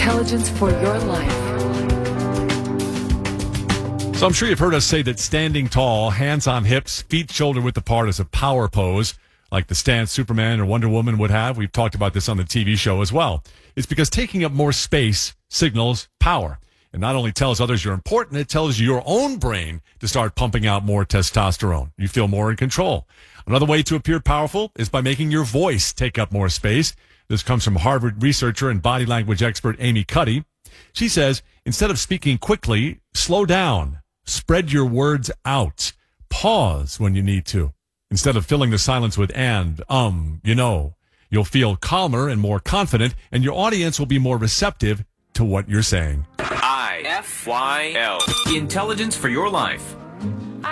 Intelligence for your life. So I'm sure you've heard us say that standing tall, hands on hips, feet shoulder width apart is a power pose, like the stance Superman or Wonder Woman would have. We've talked about this on the TV show as well. It's because taking up more space signals power. It not only tells others you're important, it tells your own brain to start pumping out more testosterone. You feel more in control. Another way to appear powerful is by making your voice take up more space. This comes from Harvard researcher and body language expert Amy Cuddy. She says, instead of speaking quickly, slow down. Spread your words out. Pause when you need to. Instead of filling the silence with and, you'll feel calmer and more confident, and your audience will be more receptive to what you're saying. IFYL. Intelligence for your life.